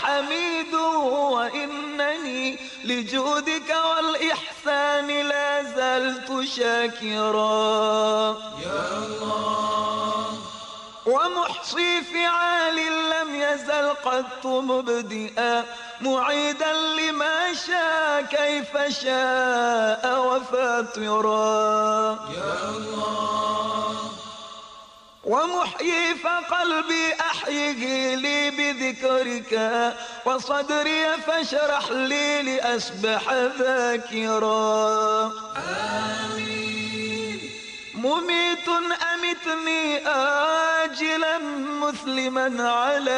حميد وإنني لجودك والإحسان لا زلت شاكرا يا الله. ومحصي فعال لم يزل قط مبدئا معيدا لما شاء كيف شاء وفاطرا يا الله. ومحيي فقلبي أحيه لي بذكرك وصدري فاشرح لي لأسبح ذاكرا آمين. مميت أمتني آجلا مسلما على